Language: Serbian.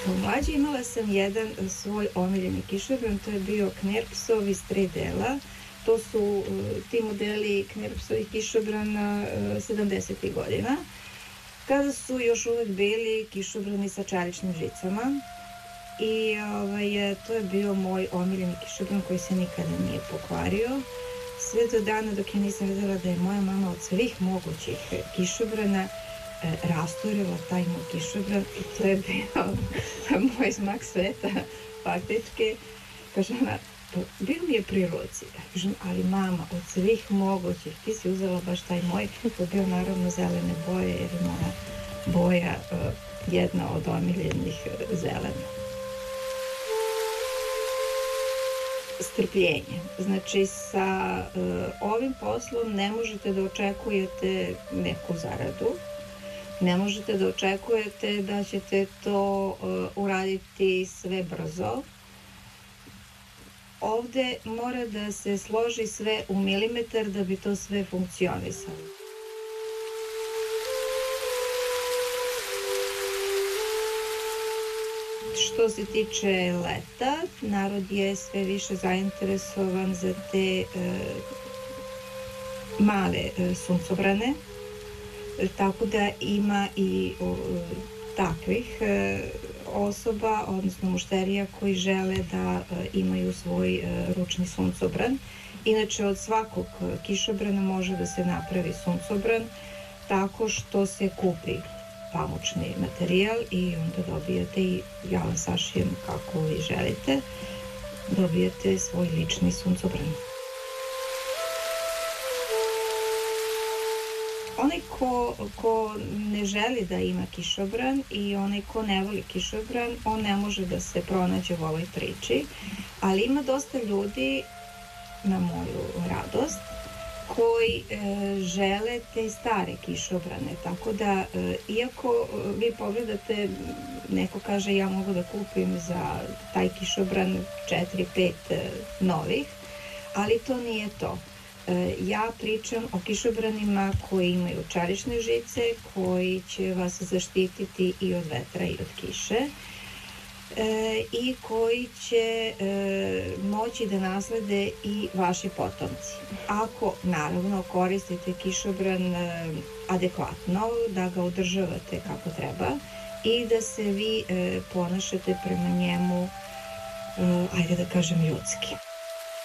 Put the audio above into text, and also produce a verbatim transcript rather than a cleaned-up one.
Kao mlađa imala sam jedan svoj omiljeni kišobran, to je bio Knirpsov iz tri dela. To su ti modeli Knirpsovih kišobrana sedamdesetih godina, kada su još uvek bili kišobrani sa čeličnim žicama. I ovaj, to je bio moj omiljeni kišobran koji se nikada nije pokvario. Sve do dana dok ja nisam videla da je moja mama od svih mogućih kišobrana e, rasturila taj moj kišobran i to je bio moj smak sveta, faktički. Kaže ona, bio mi je pri ruci. Kažem, ali mama, od svih mogućih, ti si uzela baš taj moj, to je bio naravno zelene boje, jer je moja boja e, jedna od omiljenih e, zelena. Strpljenje. Znači, sa uh, ovim poslom ne možete da očekujete neku zaradu, ne možete da očekujete da ćete to uh, uraditi sve brzo. Ovde mora da se složi sve u milimetar da bi to sve funkcionisalo. Što se tiče leta, narod je sve više zainteresovan za te e, male e, suncobrane, tako da ima i o, takvih e, osoba, odnosno mušterija koji žele da e, imaju svoj e, ručni suncobran. Inače, od svakog kišobrana može da se napravi suncobran tako što se kupi pamučni materijal i onda dobijete, i ja vam sašijem kako vi želite, dobijete svoj lični suncobran. Onaj ko, ko ne želi da ima kišobran i onaj ko ne voli kišobran, on ne može da se pronađe u ovoj priči, ali ima dosta ljudi, na moju radost, koji e, žele te stare kišobrane, tako da e, iako vi pogledate, neko kaže ja mogu da kupim za taj kišobran četiri pet e, novih, ali to nije to. E, ja pričam o kišobranima koji imaju čelične žice, koji će vas zaštititi i od vetra i od kiše. E, i koji će e, moći da naslede i vaši potomci. Ako, naravno, koristite kišobran e, adekvatno, da ga održavate kako treba i da se vi e, ponašate prema njemu, e, ajde da kažem, ljudski.